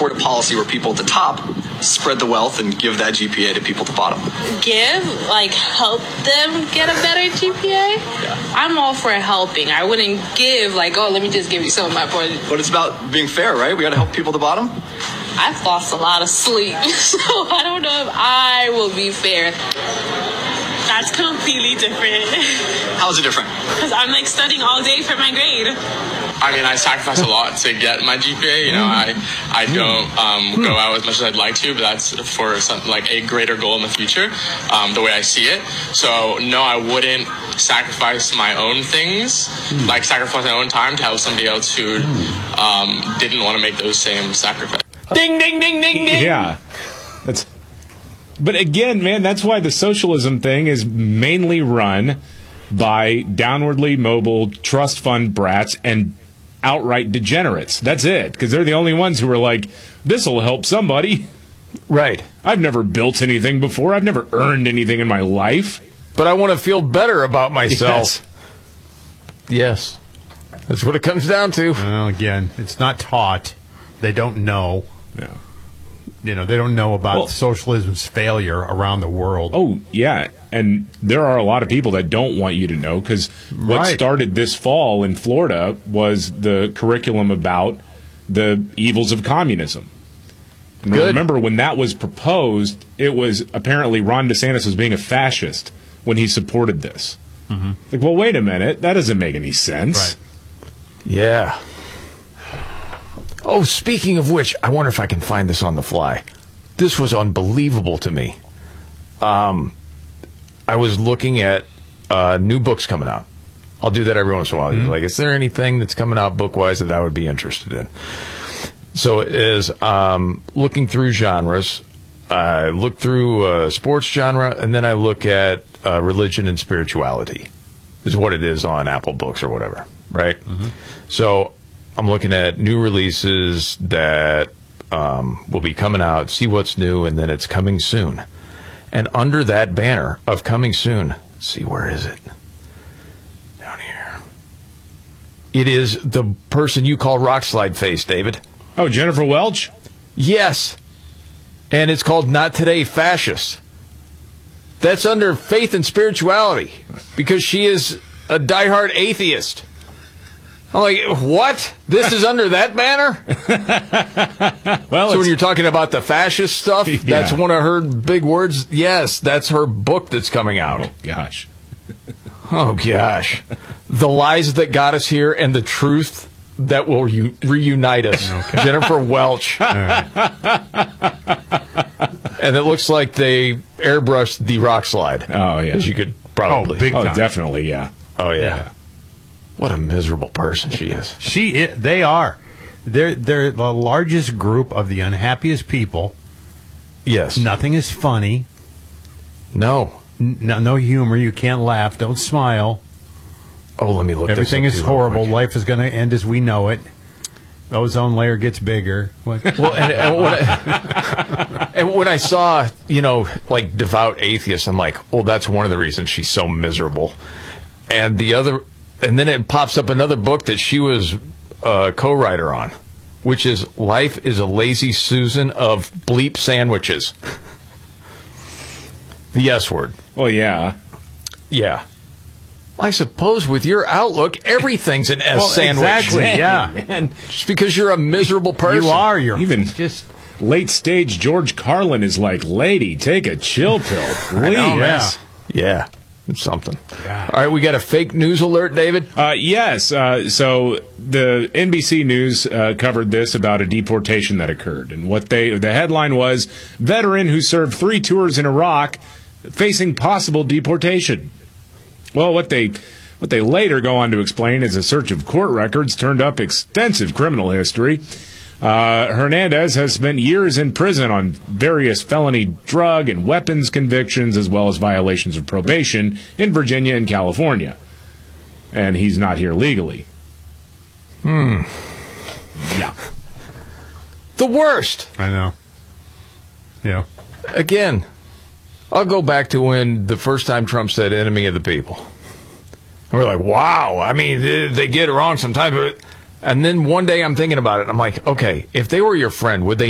support a policy where people at the top spread the wealth and give that GPA to people at the bottom. Help them get a better GPA? Yeah. I'm all for helping. I wouldn't give, let me just give you some of my points. But it's about being fair, right? We got to help people at the bottom. I've lost a lot of sleep, so I don't know if I will be fair. That's completely different. How is it different? Because I'm studying all day for my grade. I mean, I sacrifice a lot to get my GPA. You know, I don't go out as much as I'd like to, but that's for a greater goal in the future, the way I see it. So, no, I wouldn't sacrifice my own things, sacrifice my own time to help somebody else who didn't want to make those same sacrifices. Ding, ding, ding, ding, ding. Yeah. But again, man, that's why the socialism thing is mainly run by downwardly mobile trust fund brats and outright degenerates. That's it, because they're the only ones who are like, this will help somebody. Right. I've never built anything before. I've never earned anything in my life. But I want to feel better about myself. Yes. That's what it comes down to. Well, again, it's not taught. They don't know. No. They don't know about socialism's failure around the world. Oh, yeah. And there are a lot of people that don't want you to know, because what started this fall in Florida was the curriculum about the evils of communism. And remember, when that was proposed, it was apparently Ron DeSantis was being a fascist when he supported this. Mm-hmm. Well, wait a minute. That doesn't make any sense. Right. Yeah. Oh, speaking of which, I wonder if I can find this on the fly. This was unbelievable to me. I was looking at new books coming out. I'll do that every once in a while. Mm-hmm. Is there anything that's coming out book-wise that I would be interested in? So it is looking through genres. I look through sports genre, and then I look at religion and spirituality, is what it is on Apple Books or whatever, right? Mm-hmm. So I'm looking at new releases that will be coming out, see what's new, and then it's coming soon. And under that banner of coming soon, see, where is it? Down here. It is the person you call Rockslide Face, David. Oh, Jennifer Welch? Yes. And it's called Not Today Fascist. That's under faith and spirituality, because she is a diehard atheist. I'm like, what? This is under that banner? So when you're talking about the fascist stuff, that's one of her big words. Yes, that's her book that's coming out. Oh, gosh. Oh, gosh. The lies that got us here and the truth that will reunite us. Okay. Jennifer Welch. Right. And it looks like they airbrushed the rock slide. Oh, yeah. As you could probably. Big time. Definitely, yeah. Oh, yeah. What a miserable person she is. They are. They're the largest group of the unhappiest people. Yes. Nothing is funny. No. No humor. You can't laugh. Don't smile. Oh, let me look. Everything is horrible. Life is going to end as we know it. The ozone layer gets bigger. Well, and when I saw, devout atheists, I'm like, oh, that's one of the reasons she's so miserable. And then it pops up another book that she was a co-writer on, which is Life is a Lazy Susan of Bleep Sandwiches. The S word. Well, yeah. Yeah. I suppose with your outlook, everything's an S sandwich. Exactly, yeah. And just because you're a miserable person. You are. You're even just late stage George Carlin is like, lady, take a chill pill, please. Yeah. It's something. Yeah. All right, we got a fake news alert, David? Yes. So the NBC News covered this about a deportation that occurred. And the headline was, veteran who served 3 tours in Iraq facing possible deportation. Well, what they later go on to explain is a search of court records turned up extensive criminal history. Hernandez has spent years in prison on various felony drug and weapons convictions, as well as violations of probation in Virginia and California. And he's not here legally. Yeah. The worst. I know. Yeah. Again, I'll go back to when the first time Trump said enemy of the people. And we're like, wow. I mean, they get it wrong sometimes. And then one day I'm thinking about it. I'm like, okay, if they were your friend, would they